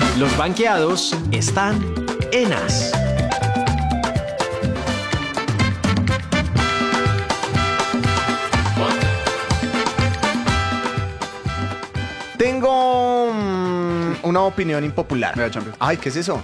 Los banqueados están en As. Tengo una opinión impopular. Mira, Champions. Ay, ¿qué es eso?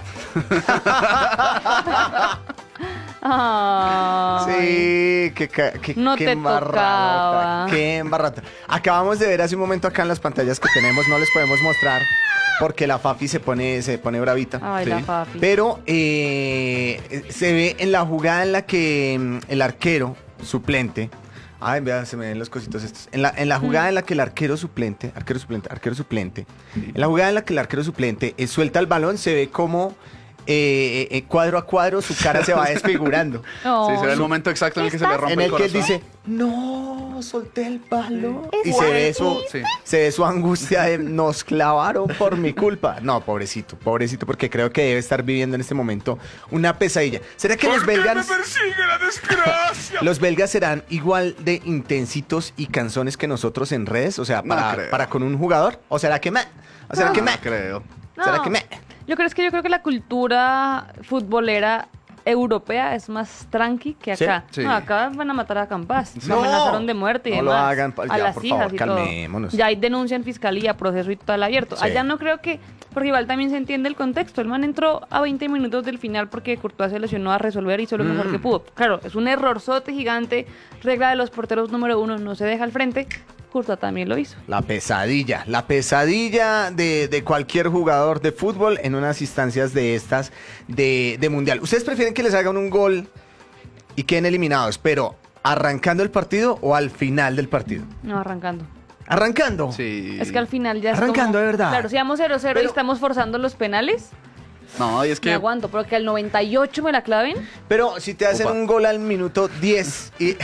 Ay. Sí, qué No te tocaba. Qué embarrada. Acabamos de ver hace un momento acá en las pantallas que tenemos, no les podemos mostrar porque la Fafi se pone bravita. Ay, Sí. la Fafi. Pero se ve en la jugada en la que el arquero suplente. Ay, vea, se me ven los cositos estos. En la jugada en la que el arquero suplente. En la jugada en la que el arquero suplente suelta el balón, se ve como cuadro a cuadro su cara se va desfigurando. No. Sí, se ve el momento exacto en el que se le rompe En el el que él corazón. dice, no, solté el balón. Es Y se Sí. ve su angustia de, nos clavaron por mi culpa. No, pobrecito, porque creo que debe estar viviendo en este momento una pesadilla. ¿Será que los belgas... persigue la desgracia? Los belgas serán igual de intensitos y canzones que nosotros en redes? O sea, No creo. para con un jugador. ¿O será que me? ¿O será que me? No creo. ¿Será No. que me? Yo creo que la cultura futbolera europea es más tranqui que acá. Sí. No, acá van a matar a Campas. Sí. Lo amenazaron de muerte y No lo demás. hagan, a ya, las por hijas favor, y todo. calmémonos. Ya hay denuncia en fiscalía, proceso y todo el abierto. Sí. Allá no creo que, porque igual también se entiende el contexto. El man entró a 20 minutos del final porque Courtois se lesionó a resolver y hizo lo mejor que pudo. Claro, es un errorzote gigante. Regla de los porteros número 1, no se deja al frente. Courtois también lo hizo. La pesadilla de cualquier jugador de fútbol en unas instancias de estas de mundial. ¿Ustedes prefieren que les hagan un gol y queden eliminados, pero arrancando el partido o al final del partido? No, arrancando. ¿Arrancando? Sí. Es que al final ya es Arrancando, como- de verdad. Claro, si vamos 0-0 y Pero- estamos forzando los penales, No, y es me que... aguanto. Pero que al 98 me la claven, Pero si te hacen Opa. un gol al minuto 10 y